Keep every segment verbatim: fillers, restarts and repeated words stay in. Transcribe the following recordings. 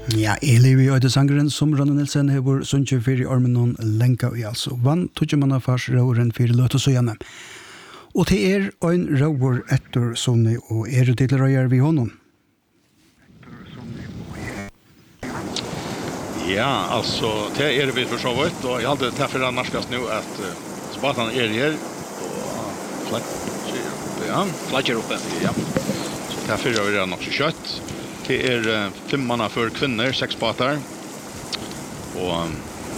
Ja, jeg lever i Øydesangeren som Ronny Nilsen hever sunnkjøp for i armen noen lenka i altså. Vann tog man av fars røveren for løt og søgjene. Og til er en røver etter sånne og er det til røyer vi honom. Ja, altså, det er vi for så vidt, og jeg hadde til for den norskast nå at uh, spatan er her, og flatger oppe, ja. Flatger oppe. Ja. Så det er for å være nok så kjøtt. Det er uh, fem manna for kvinner, seks spatar. Og um,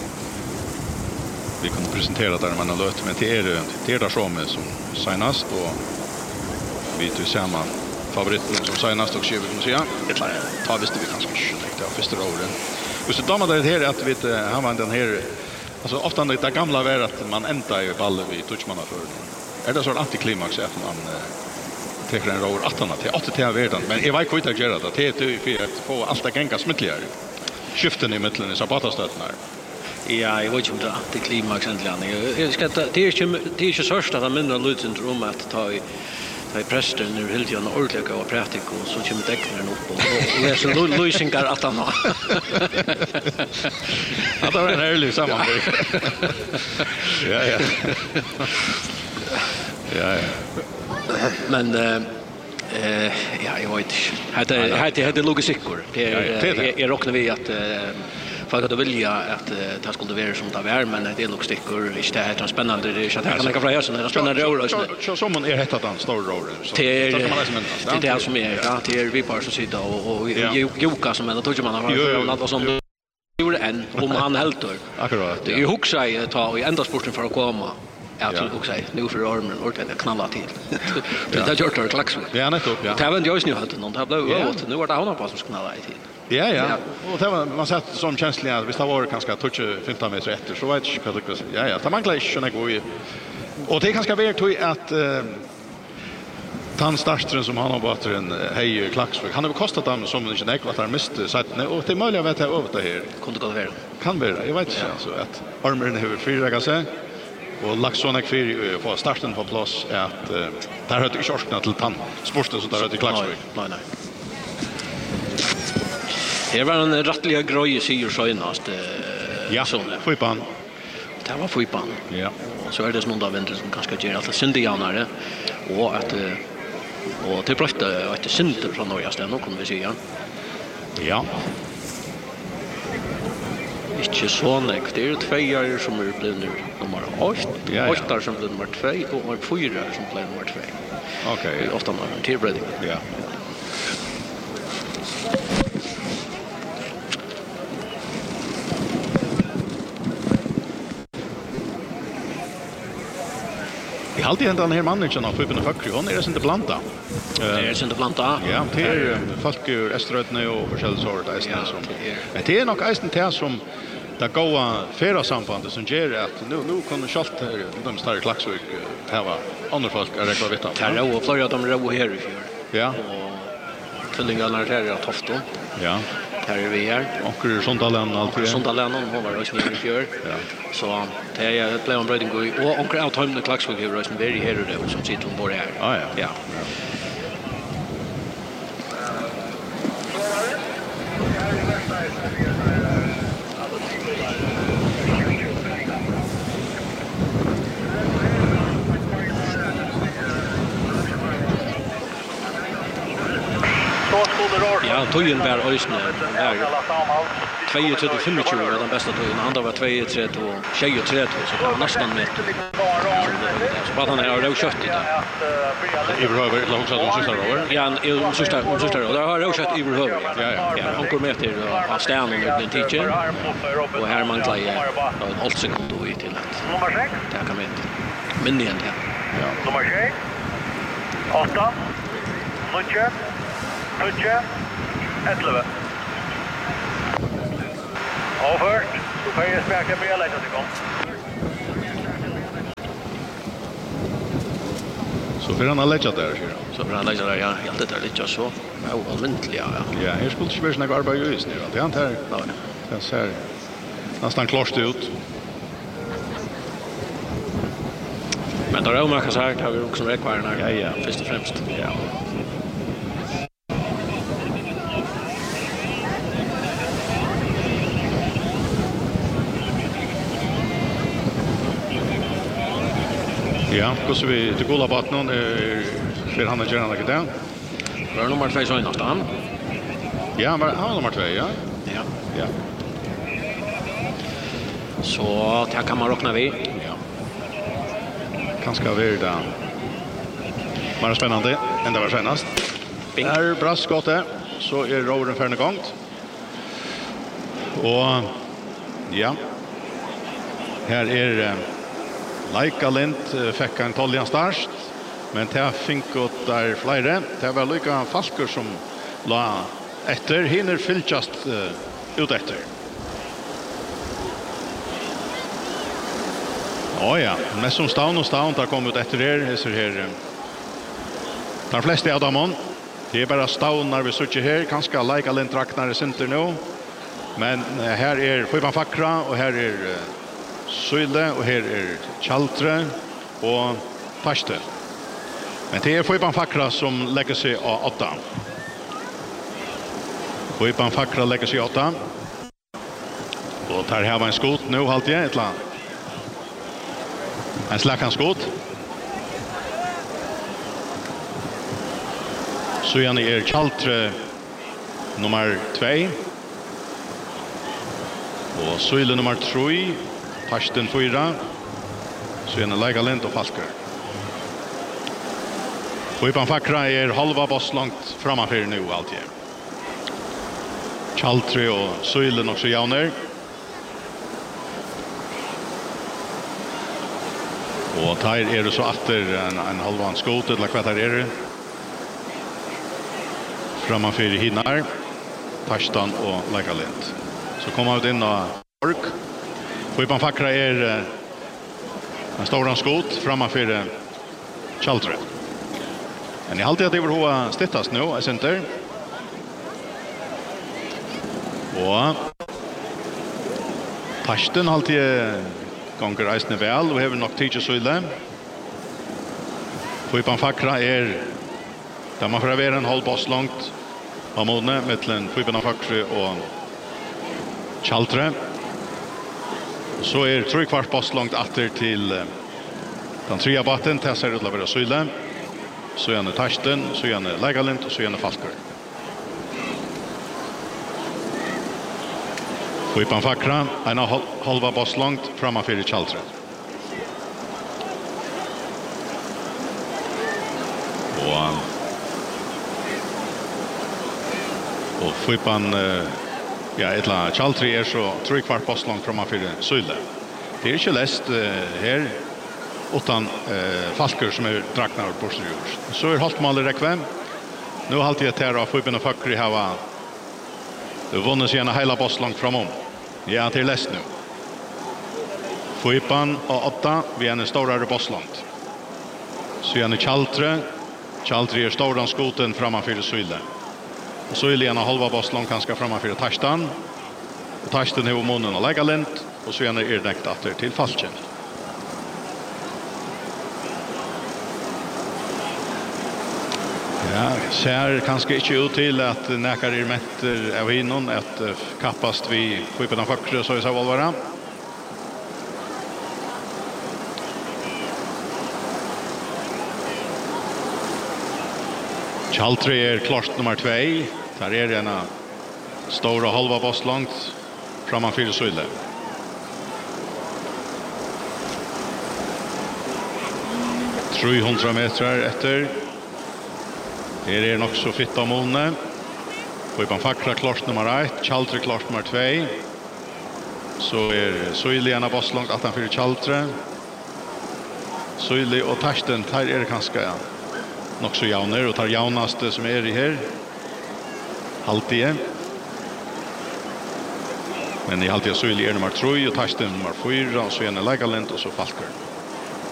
vi kan presentere det med en løt, men det er det er det som er som senast, og vi tog samma favoritten som senast og skjøver, kan man säga. Ta visste vi kanskje ikke, det var første året. Och så damer det här att vi har man den här alltså ofta det där gamla var att man ända i ballen vid touchmanna för. Är det så antiklimax att man tar en roll att annat till åtta till världen men jag vet inte att göra det det är för att få allt att gänga smittligare. Skiften i mitten i sabatastöten här. Ja, jag vet inte om det är antiklimax egentligen. Jag ska det är ju det är ju först att man mindre luts inte om att ta i Ta i prästen nu helt gärna ordentligt och praktik och så kommer tecknen upp och läser lösningar att han har. Ja, det var en ärlig sammanhang. Ja, ja. Ja, ja. Men eh ja, jag vet inte. Det det det det logistikkor. Det är jag räknar vi att för att vilja att det skulle vara som det är men det är nog stickor inte det är spännande det är så att kan lägga fram det är spännande roll så som man är hettat den stor roll så det är det som är ja det är vi bara så sitta och och joka som ändå tog man har något som gjorde en om han helt akkurat det är huxa i ta och ända sporten för att komma ja till också nu för armen ordentligt knalla till det där gör det klax ja nettopp ja det har väl just nu halt någon tabla åt nu var det han på som knalla i till. Ja, ja. Och det var man sett som känsligt att vi ska vara ganska touch femton meter efter så vet jag vad det ja ja. Det manglar inte några gå i. Och det kanske vara till att uh, tandstarstren som han har bort en hej klaxvik. Han har kostat dem som inte näck vad han miste så att och det är möjligt att över det här. Kunde gå väl. Kan vara. Jag vet inte så att armen över fyra kan säga. Och laxonek för få starten på plats är att uh, där har det inte orkat till tand. Sporten så där har det klaxvik. Nej nej. Det var en rättliga gröj sier senast ja, fotbollen. Det var fotbollen. Ja. Så är det någon av vänner som kanske gör allt syndianare och att och till brötte att det synder från Norge nog kan vi säga. Ja. Inte så näkt. Det är två år som är blivit nummer åtta. Ja, ja. åtta som blir nummer två och fyra som blir nummer två. Okej. Okay. Ofta någon tillbredning. Ja. Jag har alltid hänt den här mannen som har fått en fackrig. Hon är det inte blanda. Det är det inte blanda. Ja, det är folk ur Österrötne och forskjellige sort. Men det är nog eisen det som det goda färrasambandet som gör att nu, nu kan kjalt de större Klaxvik hava andra folk att räkna vitt av. Det är och flera av dem ro här i fjör. Ja. Och tvillingarna här är Tofton. Ja. Här är vi här. Och Sondalen alltid. Sondalen hon var också nere i fjör. Ja. Så det är ett plan bröding och och out time the Klaxvik här är very here då som sitter på här. Ja ja. Ja. Ja, tojen var ösne. Där. två tre fem var den bästa tojen. Andra var två tre och tjej tre så det var nästan med. Så bara han har rökött i det. Överhuvud långt så de sista år. Ja, de sista de sista år. Där har rökött i överhuvud. Ja ja. Ja, han kommer med till att stanna med den teacher. Och här man klarar en halv sekund då i till att. Nummer sex. Det kan med. Men igen ja. Ja. Nummer sex. åtta. nio. Tutje, elva. Over. Så får jag spärka med lite sekund. Så för han har läggat där. Så för han lägger där, ja. Helt det där lite så. Ja, allmäntligt, ja. Ja, här skulle inte vara några arbete just nu. Det är inte här. Ja. Det ser nästan klart ut. Men då är det man kan säga att vi också räkvarna. Ja, ja. Först och främst. Ja. Ja, hur så vi till gola batten är för han att göra något där. Var nummer två så nästan. Ja, var han nummer två, ja. Ja. Ja. Så det kan man räkna vi. Ja. Kanske vara det. Var spännande. Ända var senast. Här brastskottet så är råden för en gång. Och ja. Här är uh, Laika Lind uh, fick en toljan start, men det fick åt där flera. Det var lika Falker som la efter hinner fylltjast uh, ut efter. Oh ja, men som stavn och stavn där kom ut efter er så här. De flesta av dem det är bara stavn när vi söker här, kanske Laika Lind räknar center nu. Men uh, här är Sjöban Fackra och här är uh, Syle och här är Chaltre och Taste. Men det är Sjöban Fackra som lägger sig av åtta. Sjöban Fackra lägger sig av åtta. Och tar här en skott nu halt jag ett land. En slakan skott. Så är ni är Chaltre nummer två. Och Syle nummer tre. Tasten fyra. Så är det Laika Lind och Falker. Sjöban Fackra är halva boss långt framför nu allt igen. Chaltre och Syle också jauner. Och här är det så efter en, en halvan skot eller vad är det? Framför hinnar. Tasten och Laika Lind. Så kommer ut in och Borg. Sjöban Fackra är en stor skott framför uh, Chaltre. Men jag har alltid att det var hoa stittas nu, är center. Och Tasten har alltid gånger reisne väl och har nog tid så illa. Sjöban Fackra är där man får vara en halv boss långt av modne mellan Sjöban Fackra och Chaltre. Så är tre kvart boss långt efter till uh, den tredje batten. Tessar ut att vara Syle. Så är det Tasten, så är det Laika Lind och så är det Falker. Sjöban Fackra, en halva boss långt framför Chaltre. Och, och Sjöban... Uh, Ja, etla Chaltre är så tre kvart boss långt framför Syle. Det är inte läst uh, här utan uh, Falker som är draknar och borstjord. Så är haltmålet räckvem. Nu har alltid ett här av Sjöban Fackra har vunnit sig en hela boss långt framom. Ja, det är läst nu. Sjöban och åtta, vi är en större boss långt. Så är det Chaltre. Chaltre är stora skoten framför Syle. Och så är det en halva boss långt ganska framför Tasten. Och Tasten är munnen och Laika Lind. Och så är det direkt efter till Falken. Ja, ser kanske inte ut till att näkar er mätter av hinnon att kappast vi Sjöban Fackra så är så valvara. Chaltre är klart nummer två. Där är det en stora halva boss långt framför Syle. trehundra meter efter. Det är nog så fitt av måne. Sjöban Fackra klart nummer ett. Chaltre klart nummer två. Så är Syle en boss långt utanför Chaltre. Syle och Tasten, här är det kanske ja. Nog så jauner och tar jaunaste som är i här. Alltid. Men i alltid Syle är nummer tre och Tasten nummer fyra och så är det Laika Lind och så Falker.